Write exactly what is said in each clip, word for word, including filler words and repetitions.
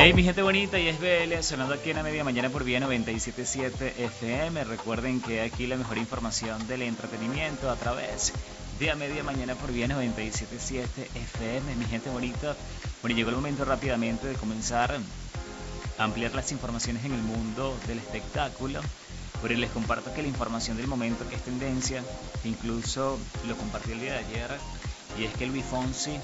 Hey mi gente bonita, y es Vélez, sonando aquí en la media mañana por Vía noventa y siete punto siete F M. Recuerden que aquí la mejor información del entretenimiento a través de a media mañana por Vía noventa y siete punto siete F M. Mi gente bonita, bueno, llegó el momento rápidamente de comenzar a ampliar las informaciones en el mundo del espectáculo. Pero les comparto que la información del momento, que es tendencia, que incluso lo compartí el día de ayer, y es que Luis Fonsi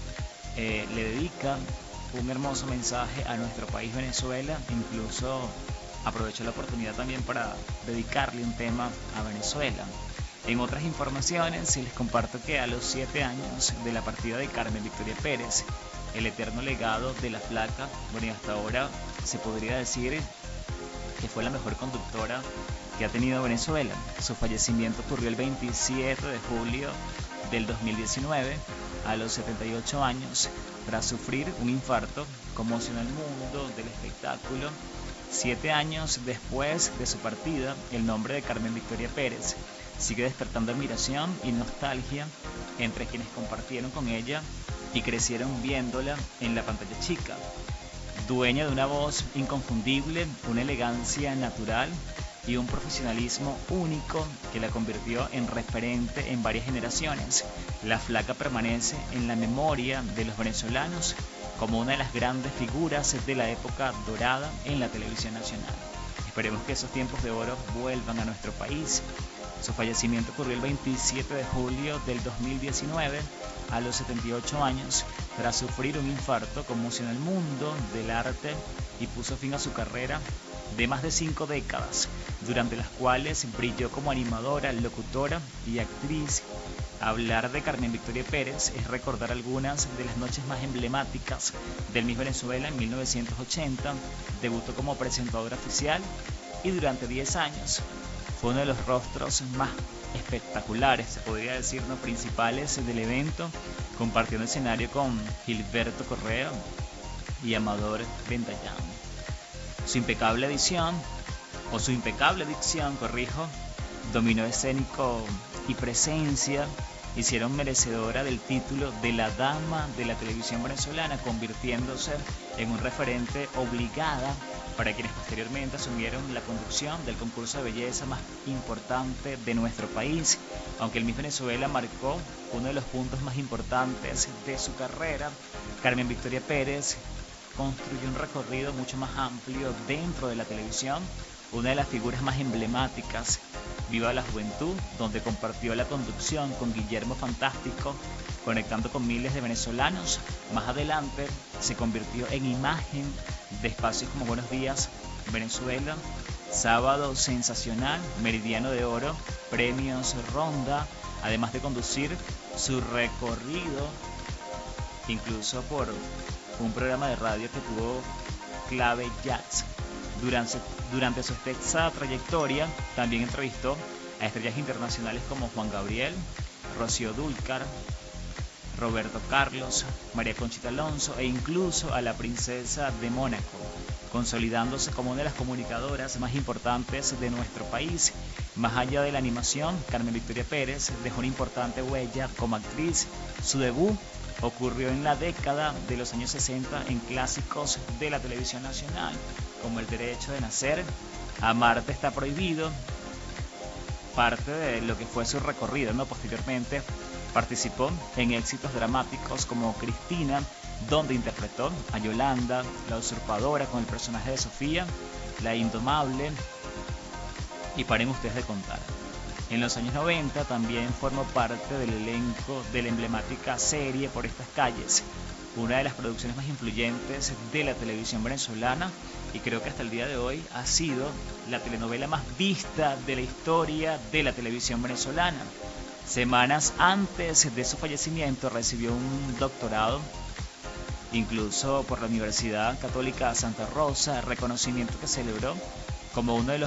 eh, le dedica un hermoso mensaje a nuestro país Venezuela. Incluso aprovecho la oportunidad también para dedicarle un tema a Venezuela. En otras informaciones, les comparto que a los siete años de la partida de Carmen Victoria Pérez, el eterno legado de la flaca, bueno, y hasta ahora se podría decir que fue la mejor conductora que ha tenido Venezuela. Su fallecimiento ocurrió el veintisiete de julio del dos mil diecinueve, a los setenta y ocho años, tras sufrir un infarto. Conmocionó al mundo del espectáculo. Siete años después de su partida, el nombre de Carmen Victoria Pérez sigue despertando admiración y nostalgia entre quienes compartieron con ella y crecieron viéndola en la pantalla chica. Dueña de una voz inconfundible, una elegancia natural y un profesionalismo único que la convirtió en referente en varias generaciones, la flaca permanece en la memoria de los venezolanos como una de las grandes figuras de la época dorada en la televisión nacional. Esperemos que esos tiempos de oro vuelvan a nuestro país. Su fallecimiento ocurrió el veintisiete de julio del dos mil diecinueve, a los setenta y ocho años, tras sufrir un infarto. Conmocionó el mundo del arte y puso fin a su carrera de más de cinco décadas, durante las cuales brilló como animadora, locutora y actriz. Hablar de Carmen Victoria Pérez es recordar algunas de las noches más emblemáticas del Miss Venezuela. En mil novecientos ochenta debutó como presentadora oficial y durante diez años fue uno de los rostros más espectaculares, se podría decir, no principales del evento, compartiendo escenario con Gilberto Correa y Amador Ventallán. Su impecable edición, o su impecable dicción, corrijo, dominio escénico y presencia hicieron merecedora del título de la dama de la televisión venezolana, convirtiéndose en un referente obligada para quienes posteriormente asumieron la conducción del concurso de belleza más importante de nuestro país. Aunque el Miss Venezuela marcó uno de los puntos más importantes de su carrera, Carmen Victoria Pérez construyó un recorrido mucho más amplio dentro de la televisión, una de las figuras más emblemáticas. Viva la Juventud, donde compartió la conducción con Guillermo Fantástico, conectando con miles de venezolanos. Más adelante se convirtió en imagen de espacios como Buenos Días Venezuela, Sábado Sensacional, Meridiano de Oro, Premios Ronda, además de conducir su recorrido incluso por un programa de radio que tuvo Clave Jazz. Durante, durante su extensa trayectoria también entrevistó a estrellas internacionales como Juan Gabriel, Rocío Dúrcal, Roberto Carlos, María Conchita Alonso e incluso a la princesa de Mónaco, consolidándose como una de las comunicadoras más importantes de nuestro país. Más allá de la animación, Carmen Victoria Pérez dejó una importante huella como actriz. Su debut ocurrió en la década de los años sesenta en clásicos de la televisión nacional, como El Derecho de Nacer, Amarte está prohibido, parte de lo que fue su recorrido, ¿no? Posteriormente participó en éxitos dramáticos como Cristina, donde interpretó a Yolanda, la usurpadora, con el personaje de Sofía, la indomable, y paren ustedes de contar. En los años noventa también formó parte del elenco de la emblemática serie Por estas calles, una de las producciones más influyentes de la televisión venezolana, y creo que hasta el día de hoy ha sido la telenovela más vista de la historia de la televisión venezolana. Semanas antes de su fallecimiento recibió un doctorado, incluso por la Universidad Católica Santa Rosa, reconocimiento que celebró como uno de los